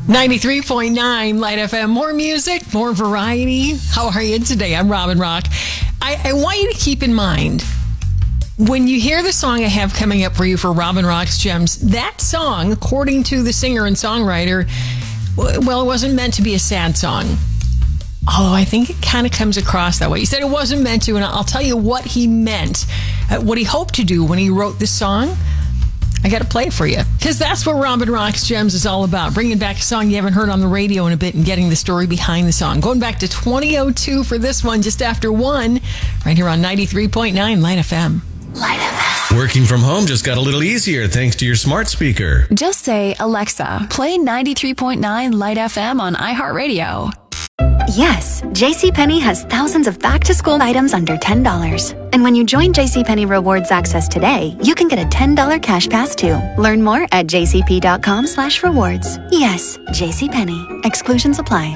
93.9 Light FM. More music, more variety. How are you today? I'm Robin Rock. I want you to keep in mind, when you hear the song I have coming up for you for Robin Rock's Gems, that song, according to the singer and songwriter, well, it wasn't meant to be a sad song. Although I think it kind of comes across that way. He said it wasn't meant to, and I'll tell you what he meant, what he hoped to do when he wrote this song. I got to play it for you, because that's what Robin Rock's Gems is all about. Bringing back a song you haven't heard on the radio in a bit and getting the story behind the song. Going back to 2002 for this one, just after 1, right here on 93.9 Light FM. Light FM. Working from home just got a little easier thanks to your smart speaker. Just say, Alexa, play 93.9 Light FM on iHeartRadio. Yes, JCPenney has thousands of back-to-school items under $10. And when you join JCPenney Rewards Access today, you can get a $10 cash pass too. Learn more at jcp.com/rewards. Yes, JCPenney. Exclusions apply.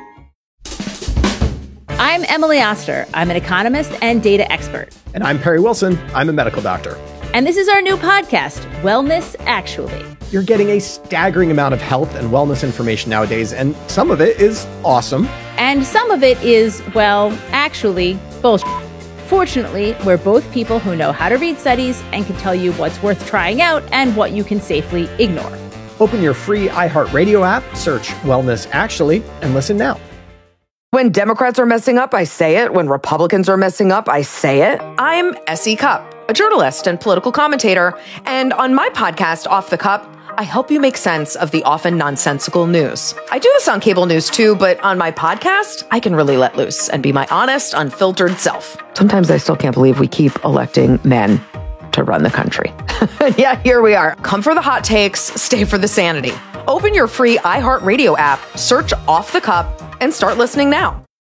I'm Emily Oster. I'm an economist and data expert. And I'm Perry Wilson. I'm a medical doctor. And this is our new podcast, Wellness Actually. You're getting a staggering amount of health and wellness information nowadays, and some of it is awesome. And some of it is, well, actually, bullshit. Fortunately, we're both people who know how to read studies and can tell you what's worth trying out and what you can safely ignore. Open your free iHeartRadio app, search Wellness Actually, and listen now. When Democrats are messing up, I say it. When Republicans are messing up, I say it. I'm S.E. Cupp, a journalist and political commentator. And on my podcast, Off the Cup, I help you make sense of the often nonsensical news. I do this on cable news too, but on my podcast, I can really let loose and be my honest, unfiltered self. Sometimes I still can't believe we keep electing men to run the country. Yeah, here we are. Come for the hot takes, stay for the sanity. Open your free iHeartRadio app, search Off the Cup, and start listening now.